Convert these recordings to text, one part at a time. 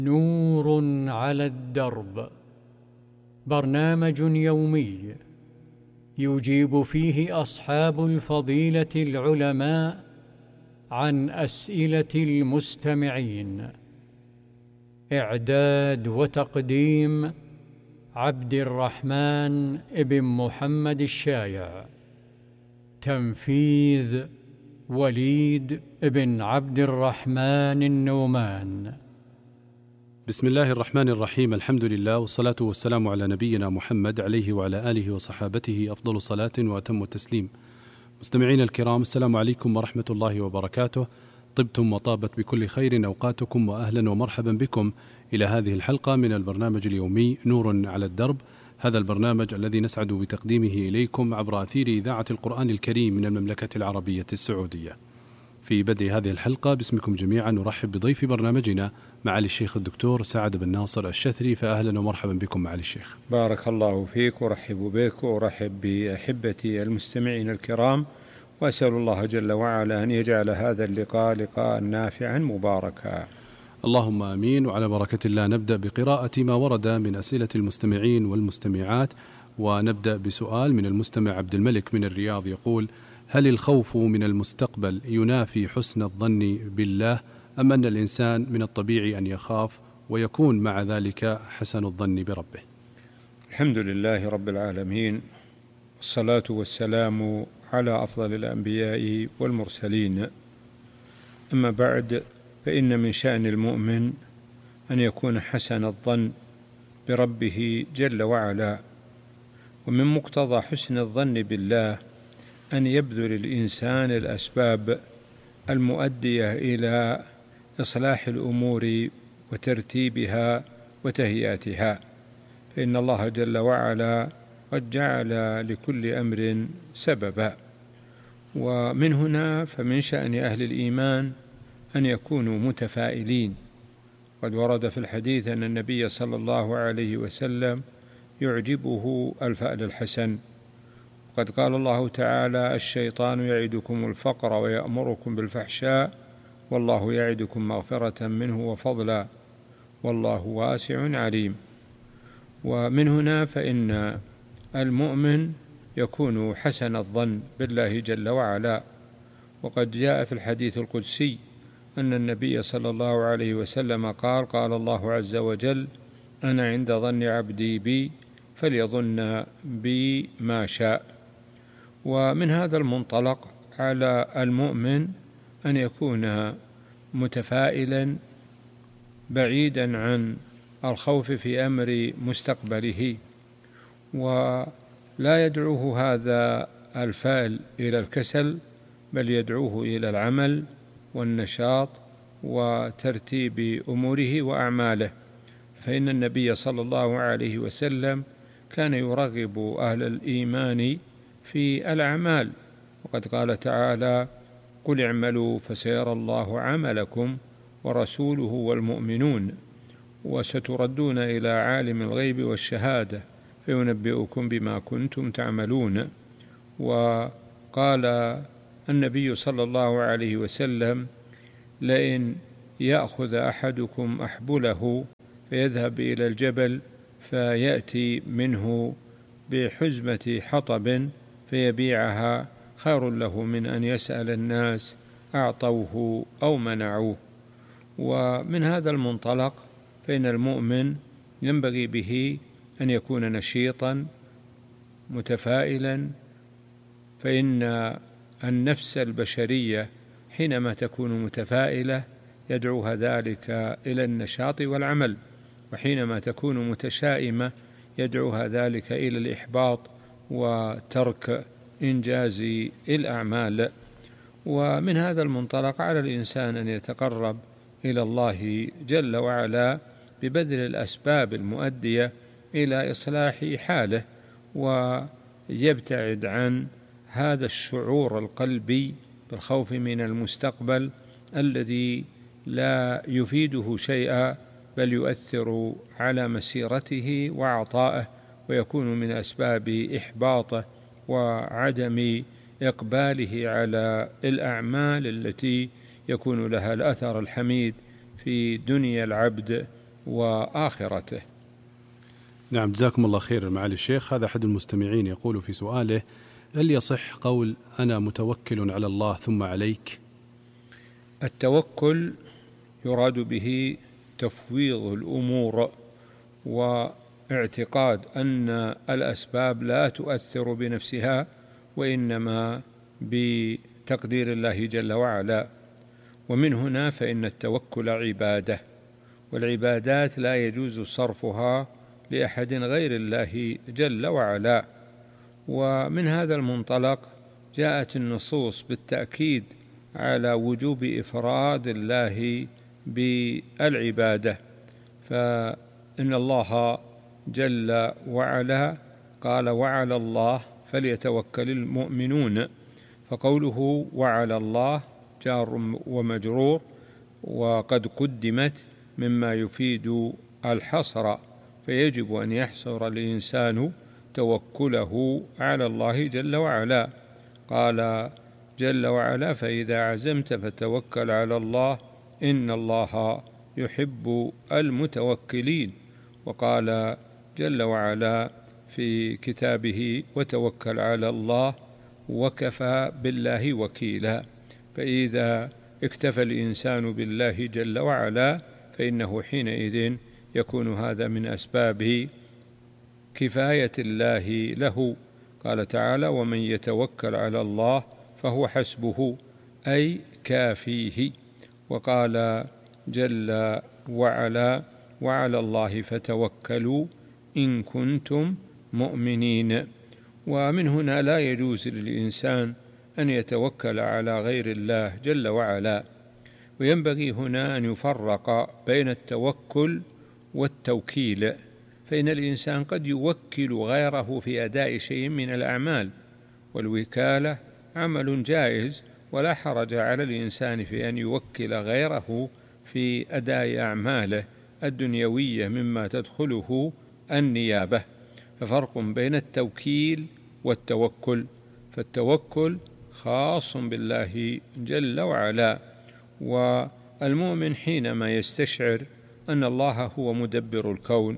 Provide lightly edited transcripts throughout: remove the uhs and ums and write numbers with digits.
نور على الدرب، برنامج يومي يجيب فيه أصحاب الفضيلة العلماء عن أسئلة المستمعين. إعداد وتقديم عبد الرحمن بن محمد الشايع. تنفيذ وليد بن عبد الرحمن النومان. بسم الله الرحمن الرحيم. الحمد لله والصلاة والسلام على نبينا محمد عليه وعلى آله وصحابته أفضل صلاة وأتم التسليم. مستمعين الكرام، السلام عليكم ورحمة الله وبركاته. طبتم وطابت بكل خير أوقاتكم، وأهلا ومرحبا بكم إلى هذه الحلقة من البرنامج اليومي نور على الدرب. هذا البرنامج الذي نسعد بتقديمه إليكم عبر أثير إذاعة القرآن الكريم من المملكة العربية السعودية. في بدء هذه الحلقة باسمكم جميعا نرحب بضيف برنامجنا معالي الشيخ الدكتور سعد بن ناصر الشثري، فأهلا ومرحبا بكم معالي الشيخ. بارك الله فيك، ورحب بك ورحب بأحبتي المستمعين الكرام، وأسأل الله جل وعلا أن يجعل هذا اللقاء لقاء نافعا مباركا. اللهم آمين. وعلى بركة الله نبدأ بقراءة ما ورد من أسئلة المستمعين والمستمعات، ونبدأ بسؤال من المستمع عبد الملك من الرياض يقول: هل الخوف من المستقبل ينافي حسن الظن بالله، أم أن الإنسان من الطبيعي أن يخاف ويكون مع ذلك حسن الظن بربه؟ الحمد لله رب العالمين، والصلاة والسلام على أفضل الأنبياء والمرسلين. أما بعد، فإن من شأن المؤمن أن يكون حسن الظن بربه جل وعلا، ومن مقتضى حسن الظن بالله أن يبذل الإنسان الأسباب المؤدية إلى إصلاح الأمور وترتيبها وتهيئتها، فإن الله جل وعلا قد جعل لكل أمر سببا. ومن هنا فمن شأن أهل الإيمان أن يكونوا متفائلين. قد ورد في الحديث أن النبي صلى الله عليه وسلم يعجبه الفأل الحسن. قد قال الله تعالى: الشيطان يعدكم الفقر ويأمركم بالفحشاء والله يعدكم مغفرة منه وفضلا والله واسع عليم. ومن هنا فإن المؤمن يكون حسن الظن بالله جل وعلا. وقد جاء في الحديث القدسي أن النبي صلى الله عليه وسلم قال: قال الله عز وجل: أنا عند ظن عبدي بي فليظن بي ما شاء. ومن هذا المنطلق على المؤمن أن يكون متفائلا بعيدا عن الخوف في أمر مستقبله، ولا يدعوه هذا الفعل إلى الكسل، بل يدعوه إلى العمل والنشاط وترتيب أموره وأعماله. فإن النبي صلى الله عليه وسلم كان يرغب أهل الإيمان في الأعمال، وقد قال تعالى: قل اعملوا فسيرى الله عملكم ورسوله والمؤمنون وستردون إلى عالم الغيب والشهادة فينبئكم بما كنتم تعملون. وقال النبي صلى الله عليه وسلم: لئن يأخذ أحدكم أحبله فيذهب إلى الجبل فيأتي منه بحزمة حطب فيبيعها خير له من أن يسأل الناس أعطوه أو منعوه. ومن هذا المنطلق فإن المؤمن ينبغي به أن يكون نشيطا متفائلا، فإن النفس البشرية حينما تكون متفائلة يدعوها ذلك إلى النشاط والعمل، وحينما تكون متشائمة يدعوها ذلك إلى الإحباط وترك إنجاز الأعمال. ومن هذا المنطلق على الإنسان أن يتقرب إلى الله جل وعلا ببذل الأسباب المؤدية إلى إصلاح حاله، ويبتعد عن هذا الشعور القلبي بالخوف من المستقبل الذي لا يفيده شيئا، بل يؤثر على مسيرته وعطائه، ويكون من أسباب إحباطه وعدم إقباله على الأعمال التي يكون لها الأثر الحميد في دنيا العبد وآخرته. نعم، جزاكم الله خير معالي الشيخ. هذا أحد المستمعين يقول في سؤاله: هل يصح قول أنا متوكل على الله ثم عليك؟ التوكل يراد به تفويض الأمور واعتقاد أن الأسباب لا تؤثر بنفسها، وإنما بتقدير الله جل وعلا. ومن هنا فإن التوكل عبادة، والعبادات لا يجوز صرفها لأحد غير الله جل وعلا. ومن هذا المنطلق جاءت النصوص بالتأكيد على وجوب إفراد الله بالعبادة، فإن الله جل وعلا قال: وعلى الله فليتوكل المؤمنون. فقوله وعلى الله جار ومجرور، وقد قدمت مما يفيد الحصر، فيجب أن يحصر الإنسان توكله على الله جل وعلا. قال جل وعلا: فإذا عزمت فتوكل على الله إن الله يحب المتوكلين. وقال جل وعلا في كتابه: وتوكل على الله وكفى بالله وكيلا. فإذا اكتفى الإنسان بالله جل وعلا فإنه حينئذ يكون هذا من أسباب كفاية الله له. قال تعالى: ومن يتوكل على الله فهو حسبه، أي كافيه. وقال جل وعلا: وعلى الله فتوكلوا إن كنتم مؤمنين. ومن هنا لا يجوز للإنسان أن يتوكل على غير الله جل وعلا. وينبغي هنا أن يفرق بين التوكل والتوكيل، فإن الإنسان قد يوكل غيره في أداء شيء من الأعمال، والوكالة عمل جائز، ولا حرج على الإنسان في أن يوكل غيره في أداء أعماله الدنيوية مما تدخله النيابة. ففرق بين التوكيل والتوكل، فالتوكل خاص بالله جل وعلا، والمؤمن حينما يستشعر أن الله هو مدبر الكون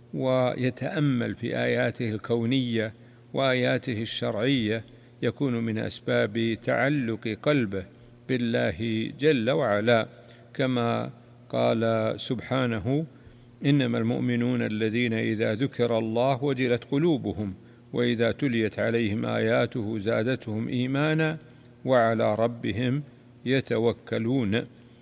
ويتأمل في آياته الكونية وآياته الشرعية يكون من أسباب تعلق قلبه بالله جل وعلا، كما قال سبحانه: إنما المؤمنون الذين إذا ذكر الله وجلت قلوبهم وإذا تليت عليهم آياته زادتهم إيمانا وعلى ربهم يتوكلون.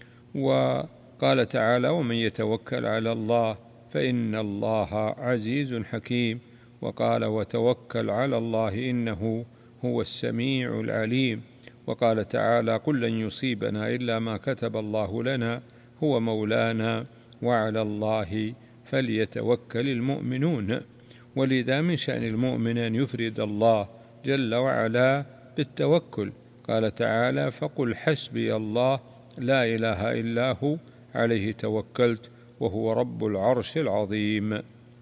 وقال تعالى: ومن يتوكل على الله فإن الله عزيز حكيم. وقال: وتوكل على الله إنه هو السميع العليم. وقال تعالى: قل لن يصيبنا إلا ما كتب الله لنا هو مولانا وعلى الله فليتوكل المؤمنون. ولذا من شأن المؤمن أن يفرد الله جل وعلا بالتوكل. قال تعالى: فقل حسبي الله لا إله إلا هو عليه توكلت وهو رب العرش العظيم.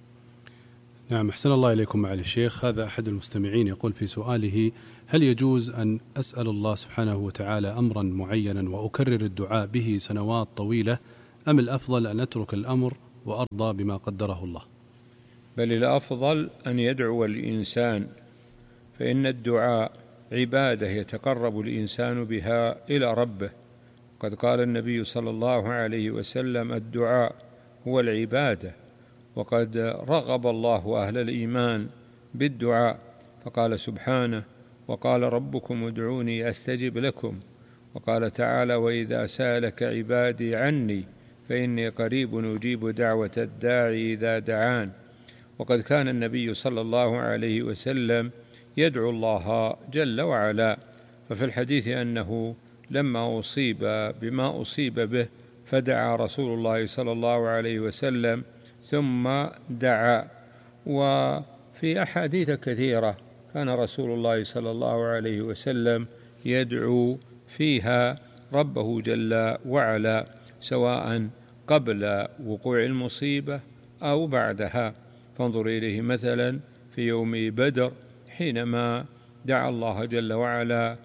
نعم، أحسن الله إليكم معالي الشيخ. هذا أحد المستمعين يقول في سؤاله: هل يجوز أن أسأل الله سبحانه وتعالى أمرا معينا وأكرر الدعاء به سنوات طويلة، أم الأفضل أن أترك الأمر وأرضى بما قدره الله؟ بل الأفضل أن يدعو الإنسان، فإن الدعاء عبادة يتقرب الإنسان بها إلى ربه. قد قال النبي صلى الله عليه وسلم: الدعاء هو العبادة. وقد رغب الله أهل الإيمان بالدعاء، فقال سبحانه: وقال ربكم ادعوني أستجب لكم. وقال تعالى: وإذا سألك عبادي عني فإني قريب أجيب دعوة الداعي إذا دعان. وقد كان النبي صلى الله عليه وسلم يدعو الله جل وعلا، ففي الحديث أنه لما أصيب بما أصيب به فدعا رسول الله صلى الله عليه وسلم ثم دعا. وفي أحاديث كثيرة كان رسول الله صلى الله عليه وسلم يدعو فيها ربه جل وعلا، سواء قبل وقوع المصيبة أو بعدها. فانظر إليه مثلا في يوم بدر حينما دعا الله جل وعلا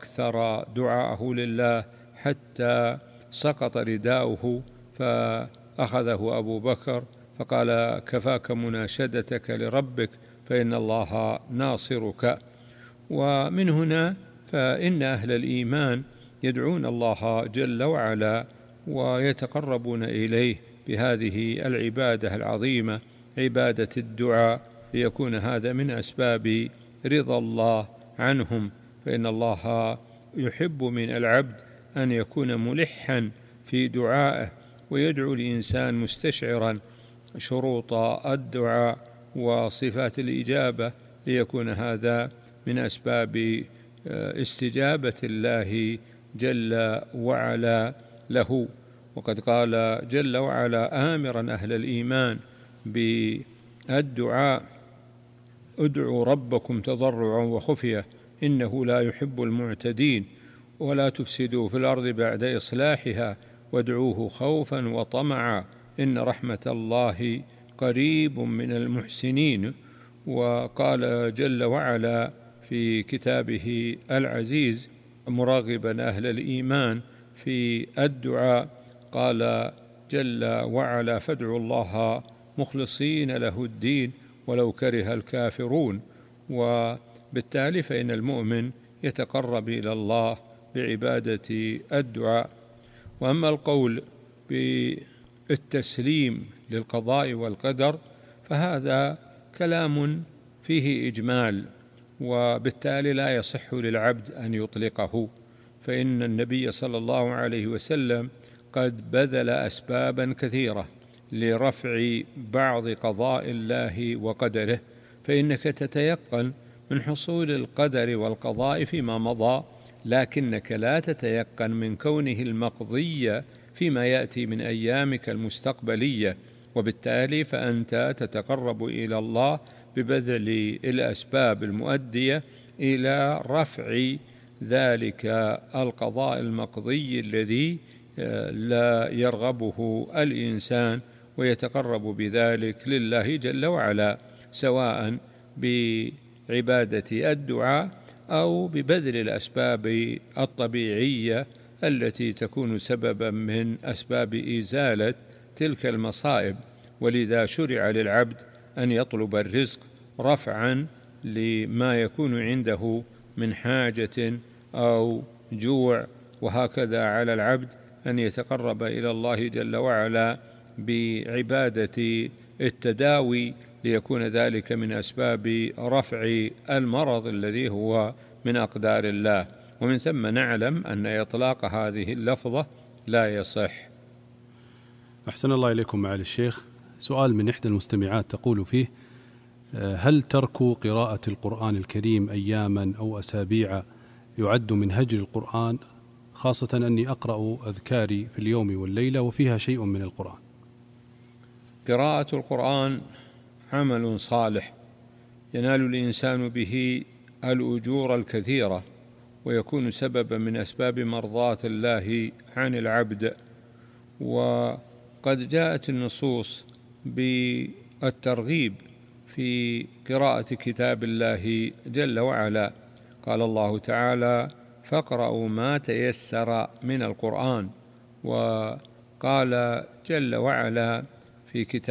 وأكثر دعاءه لله حتى سقط رداؤه، فأخذه أبو بكر فقال: كفاك مناشدتك لربك فإن الله ناصرك. ومن هنا فإن أهل الإيمان يدعون الله جل وعلا ويتقربون إليه بهذه العبادة العظيمة، عبادة الدعاء، ليكون هذا من أسباب رضا الله عنهم، فإن الله يحب من العبد أن يكون ملحا في دعائه، ويدعو الإنسان مستشعرا شروط الدعاء وصفات الإجابة، ليكون هذا من أسباب استجابة الله جل وعلا له. وقد قال جل وعلا آمرا أهل الإيمان بالدعاء: ادعوا ربكم تضرعا وخفية إنه لا يحب المعتدين ولا تفسدوا في الأرض بعد إصلاحها وادعوه خوفا وطمعا إن رحمة الله قريب من المحسنين. وقال جل وعلا في كتابه العزيز مراغبا أهل الإيمان في الدعاء، قال جل وعلا: فادعوا الله مخلصين له الدين ولو كره الكافرون. وبالتالي فإن المؤمن يتقرب إلى الله بعبادة الدعاء. وأما القول بالتسليم للقضاء والقدر فهذا كلام فيه إجمال، وبالتالي لا يصح للعبد أن يطلقه، فإن النبي صلى الله عليه وسلم قد بذل أسبابا كثيرة لرفع بعض قضاء الله وقدره، فإنك تتيقن من حصول القدر والقضاء فيما مضى، لكنك لا تتيقن من كونه المقضي فيما يأتي من أيامك المستقبلية، وبالتالي فأنت تتقرب إلى الله ببذل الأسباب المؤدية إلى رفع ذلك القضاء المقضي الذي لا يرغبه الإنسان، ويتقرب بذلك لله جل وعلا، سواء بعبادة الدعاء أو ببذل الأسباب الطبيعية التي تكون سببا من أسباب إزالة تلك المصائب. ولذا شرع للعبد أن يطلب الرزق رفعا لما يكون عنده من حاجة أو جوع، وهكذا على العبد أن يتقرب إلى الله جل وعلا بعبادة التداوي، ليكون ذلك من أسباب رفع المرض الذي هو من أقدار الله. ومن ثم نعلم أن إطلاق هذه اللفظة لا يصح. أحسن الله إليكم معالي الشيخ. سؤال من إحدى المستمعات تقول فيه: هل ترك قراءة القرآن الكريم أياما أو أسابيع يعد من هجر القرآن، خاصة أني أقرأ أذكاري في اليوم والليلة وفيها شيء من القرآن؟ قراءة القرآن عمل صالح ينال الإنسان به الأجور الكثيرة، ويكون سببا من أسباب مرضاة الله عن العبد. وقد جاءت النصوص بالترغيب في قراءة كتاب الله جل وعلا، قال الله تعالى: فاقرأوا ما تيسر من القرآن. وقال جل وعلا في كتاب